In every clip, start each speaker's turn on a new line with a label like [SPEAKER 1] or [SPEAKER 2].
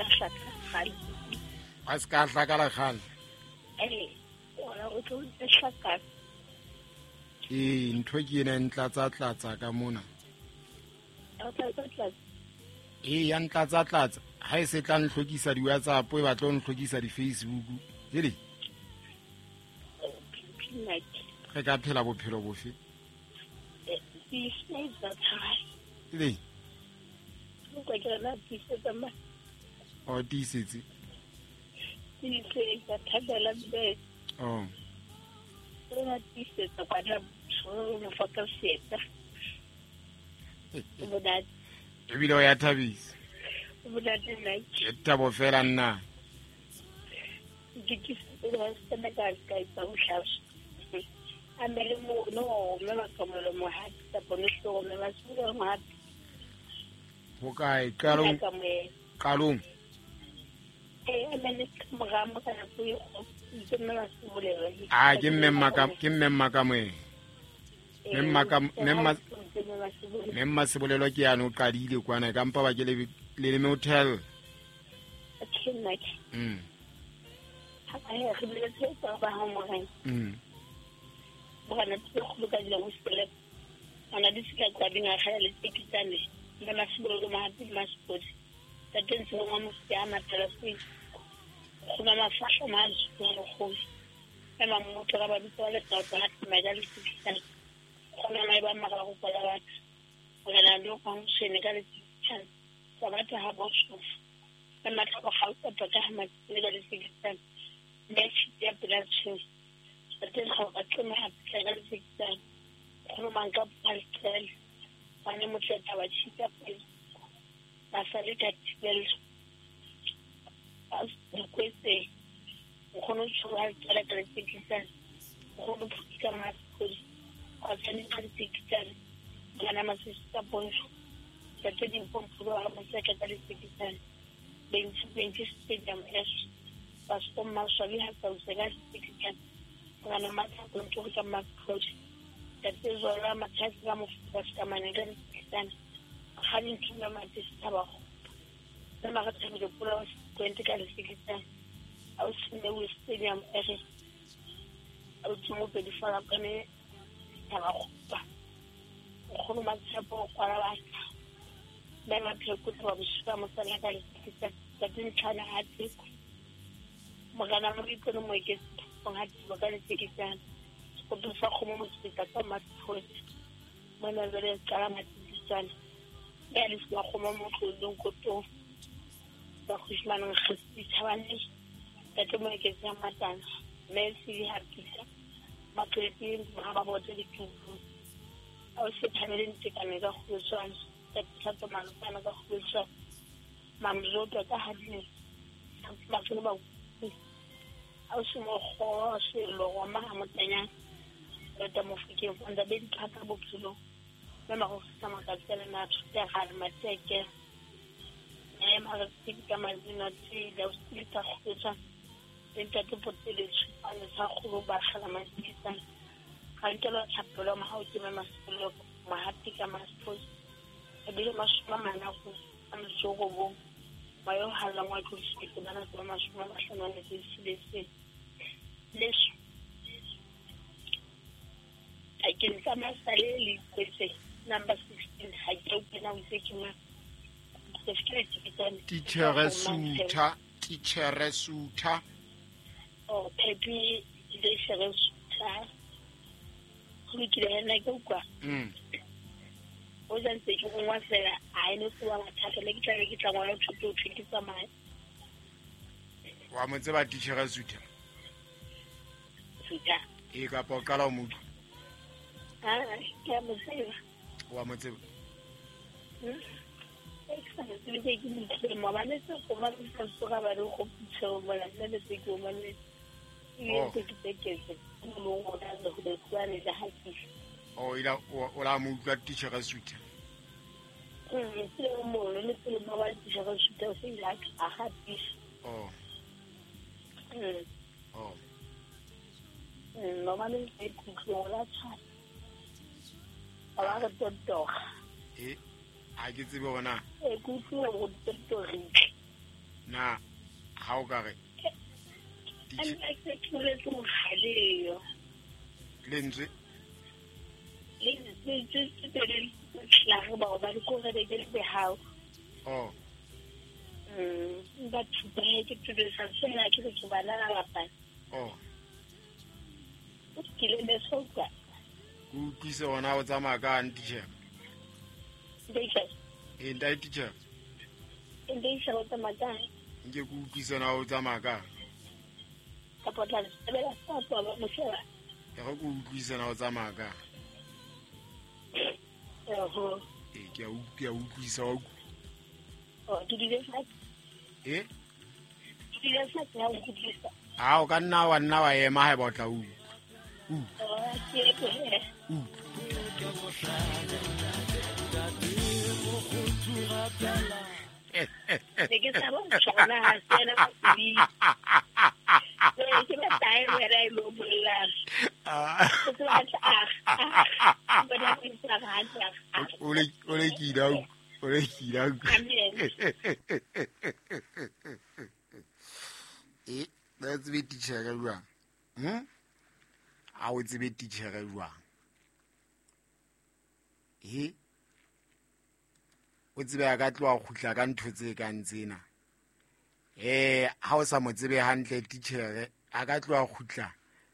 [SPEAKER 1] ka hlaka gale
[SPEAKER 2] a se ka hlaka la gale
[SPEAKER 1] wala o tlo hlaka
[SPEAKER 2] ntho ke ene ntlatsa ka mona ya ntlatsa ha e se tla nhlokisa di-WhatsApp e batla o nhlokisa di-Facebook ele re ka phela bophelo bofe ele o tiisetse ebile o ya thabisa ke tabo fela nna ho kae qalong ke mmemma ka moe memma sebolelwa ke yane o qadile kwana ka mpa ba ke le leme o tell Tichere Sutha
[SPEAKER 1] Pepe Tichere Sutha Kulukile go kwa o ntse ke ngwa fela a ene se wa mathata le ke tla ngwa thuto o thutisa mai
[SPEAKER 2] wa mo tseba Tichere Sutha e ka po kala o mo
[SPEAKER 1] ke mo tseba
[SPEAKER 2] wa mo tseba Oh, ila ola mo utlwa Tichere Sutha. Oh. Oh.
[SPEAKER 1] Normalmente c'est pour la chat. Alors docteur.
[SPEAKER 2] A ke tsebe bona.
[SPEAKER 1] Écoute, on docteur.
[SPEAKER 2] Na na ha o ka re
[SPEAKER 1] Nna ke tshwere go galeyo.
[SPEAKER 2] lentswe
[SPEAKER 1] Le tse tlhago ba ba go re ke le hao.
[SPEAKER 2] oh
[SPEAKER 1] Ba thuba ke thuba sa sena ke go ba la la pa.
[SPEAKER 2] oh
[SPEAKER 1] Ke le soka.
[SPEAKER 2] go utlwise ona o tsamaya ka teacher
[SPEAKER 1] Deisa.
[SPEAKER 2] ntai teacher
[SPEAKER 1] Deisa o tsamaya.
[SPEAKER 2] nke go utlwise ona o tsamaya ka
[SPEAKER 1] Ka potla sebela sa ba mo sheba.
[SPEAKER 2] ya go utlwise ona o tsamaya ka ke a utlwisa wa
[SPEAKER 1] di di sa. Di di sa ya go utlwisa.
[SPEAKER 2] o ka nna wa ema ha ba o tla
[SPEAKER 1] Ke ke. Ke sa bo tsona ha sena ba di. Ke ba tae wera I lo bulla.
[SPEAKER 2] ole kidau
[SPEAKER 1] Amen.
[SPEAKER 2] that's the teacher ka jwang a o tsebe teacher ka jwang o tsebe a ka tloa khutla ka ntho tse kang tsena ha o sa mo tsebe hantle teacher a ka tloa khutla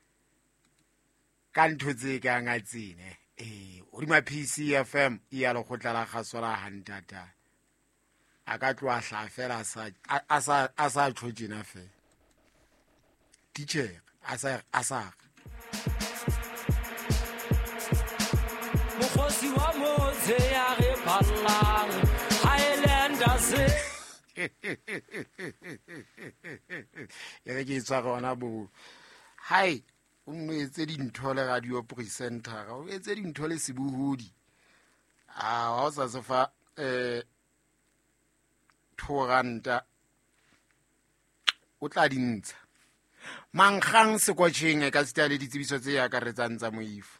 [SPEAKER 2] ka ntho tse kang a tsene o di ma PC FM ya le khotla la gasola hantata a ka tloa hla fela a sa tshojena fe teacher a sa
[SPEAKER 3] Mokhosi wa motse ya re ballang Highlanders
[SPEAKER 2] ke tswa gona bo hai o nnetse dintho le radio presenter o etse dintho le sebuhudi o sa se fa thoranta o tla dintsha manggang sekotšheng ka sita le ditsebiso tse ya ka retsang tsa moifo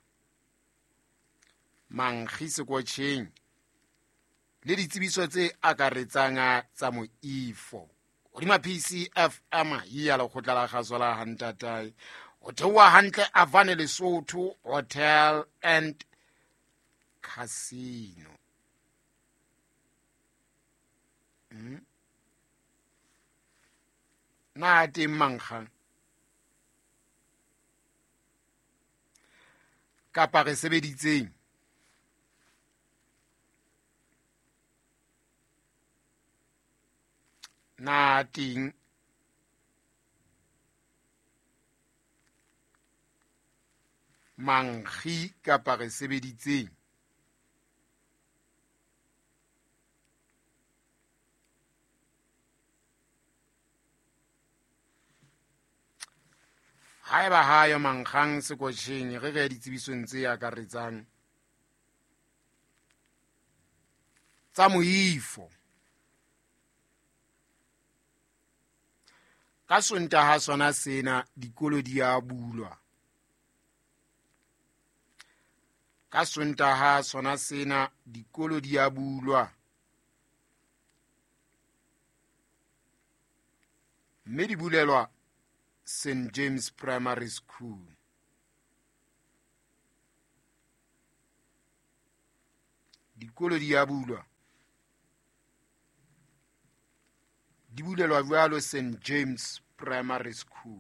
[SPEAKER 2] manggi sekotšheng le ditsebiso tse akaretsang tsa moifo o di ma PC FM ya le khotla la gaso la hantatai o thewa hantle Avane Lesotho Hotel and Casino na teng manggang kapa re sebeditseng na teng manggi kapa re sebeditseng haeba hayo manggang sekotšheng ge ge ditsebisong tse akaretsang tsa moifo ka Sontaga sona sena dikolo di a bulwa ka Sontaga sona sena dikolo di a bulwa mme di bulelwa St James Primary School dikolo di a bulwa di bulelwa bjalo St James Primary School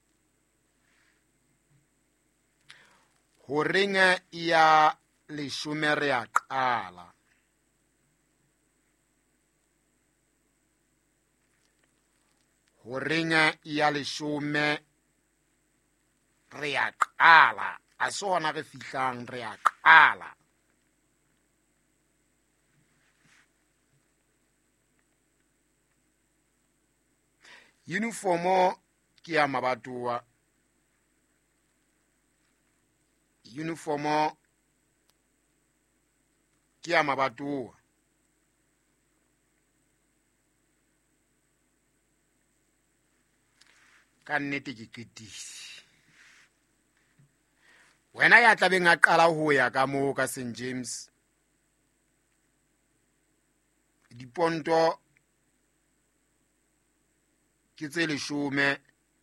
[SPEAKER 2] ho reng ya 10 re a qala ho reng ya 10 re a qala a sona re fihlang re a qala uniformo ke ya mabatoa uniformo ke ya mabatoa ka nnete ke ketisi wena ya tlabeng a qala ho ya ka moo ka St James diponto ke tse 10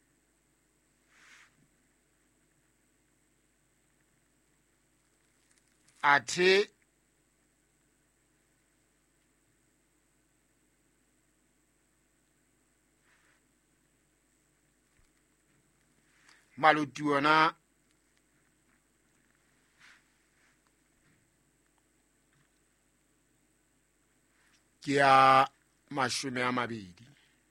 [SPEAKER 2] athe maluti ona ke a 20.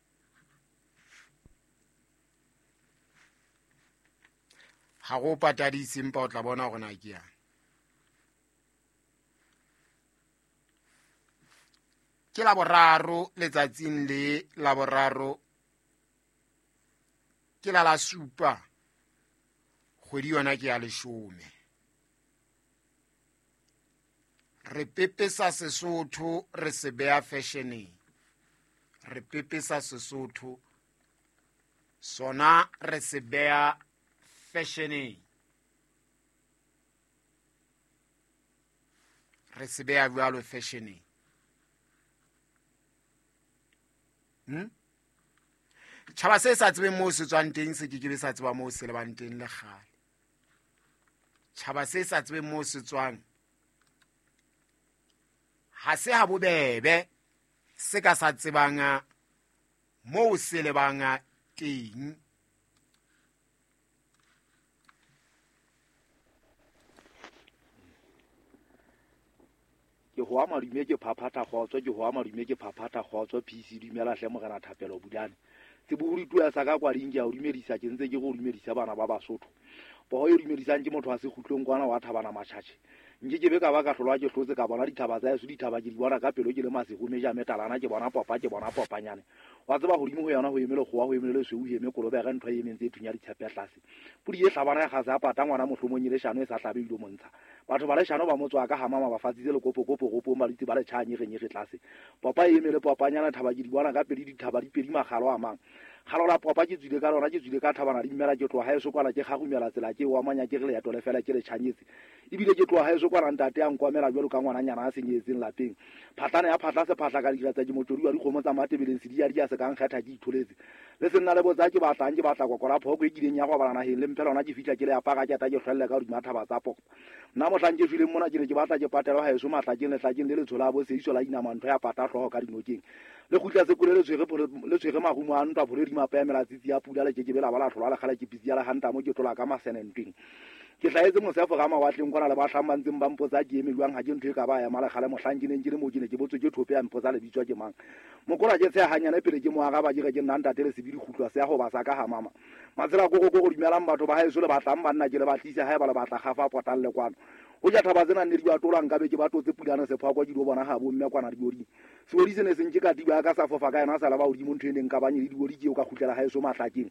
[SPEAKER 2] ha go patadise empa o tla bona gona ke yang. Ke la boraro letsatsing le la boraro ke la 7 kgwedi yona ke ya 10. Re pepesa Sesotho re se beha fashioneng. Re pepesa Sesotho sona re se beha fashioneng. Re se beha jwalo fashioneng. Tšhaba se sa tsebeng moo se tswang teng se ke be sa tseba moo se lebang teng le kgale. Tšhaba se sa tsebeng moo se tswang ha se ha bobebe se ka sa tsebang moo se lebang teng.
[SPEAKER 4] Ke hoa madume ke phaphata kgotso ke hoa madume ke phaphata kgotso PC dumela hle Morena Thapelo Budane se buri tuya sa ka kwa ring ya o dumedisa ke ntse ke go dumedisa bana ba Basotho bo yo dumedisang ke motho a se khutlong kwana wa thabana matšhatše nke ke be ka ba ka hlolwa ke hlotse ka bona dithaba tsa yeso dithaba ke di bona ka pelo ke le masego meja metalana ke bona popanyane wa tseba godimo ho yona ho emele go wa ho emele se o heme kolobe ga ntho e mentse thunya ditshepe tlase pudi e hlabana ya ga sa pata ngwana mohlomong ile shano e sa hlabe ilo montsha batho ba le shano ba motswa ka hamama ba fatsitse le kopo go malitsi ba le tshanye ge tlase papa e emele popanyana thaba ke di bona ka pedi dithaba di pedi magalo a mang galo la papa ke tswile ka lona ke tswile ka thabana di mmela ke tloa ha eso kwala ke gagumela tsela ke wa manya ke re ya tole fela ke le tshanyetse ibile ke tloa ha eso kwala ntate a nkwamela jwalo ka ngwana nyana a senyetseng lapeng phatlana ya phatla se phatla ka diratsa ke motsodi wa dikgomo tsa matebeleng se di ya se ka nkgetha ke itholetse le se nna le botsa ke batlang ke batla kokora phoko e kileng ya go balana heng le mpela ona ke fitla ke le apaka ke ta ke hlwella ka hodima thaba tsa poko nna motlang ke fileng mona ke re ke batla ke patela ha eso matlakeng le tshola bo se iso la ina mantho ya pata hloho ka dinokeng le khutla se kule le tshwere magumo a ntwa phole di mapemela tsitsi ya pula le ke be la bala hlola le khala ke pitsi ya la hanta mo ke tola ka masenentwing ke tlaetse mosefo ga mawatleng kwana le ba hlambantseng ba mpotsa ke eme jwang ha ke ntho e ka ba ya mala khale mohlankineng ke le mo ke ne ke botse ke thope ya mpotsa le bitswa ke mang mokola ke tse hanyane pele ke mo aga ba ke nna ntatele se bidi khutlwa se ya go ba sa ka ha mama matsela go dumelang batho ba haeso le batlang banna ke le batlisa ha ba le batla gafa potalle kwana o ja thaba tsena ne di ba tolang ka be ke ba totse pulana se phakwa di do bona ha bo mme kwana di bodi se bodi se ne se nke ka diba ka sa fofa ka yena sa la ba o di mo ntweneng ka banye di bodi ke o ka khutlela haeso matlakeng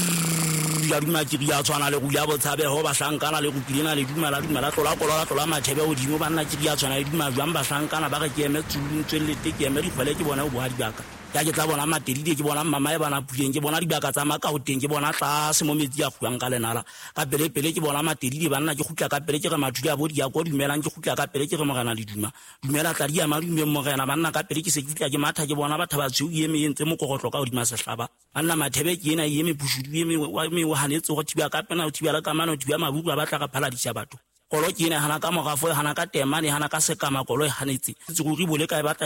[SPEAKER 4] ya duma ke ya tshwana le go ya botshabe ho ba hlankana le go kilena le dumela tlola matshebe o dimo banna ke ya tshwana le duma jwang ba hlankana ba ke eme tsuluntswe le teke eme di khwele ke bona o boa di baka ya ke tla bona matedide ke bona mama e bana puleng ke bona dibaka tsa maka o teng ke bona tlase mo metsi ya khuang ka lenala ka pele ke bona matedide banna ke khutla ka pele ke re mathudi a bodi ya go dumelang ke khutla ka pele ke re Morena le dumela tla di ya madume Morena banna ka pele ke se khutla ke matha ke bona batho ba tshu eme entse mo kogotlo ka hodima sehlaba banna mathebe ke ena eme bushudu eme wa hanetse go thiba ka pena o thiba la kamano thiba mabuku ba batla ka phala di tsa batho kolo ke ena hana ka mogafo hana ka temane hana ka sekama kolo e hanetse se go ri bole ka e batla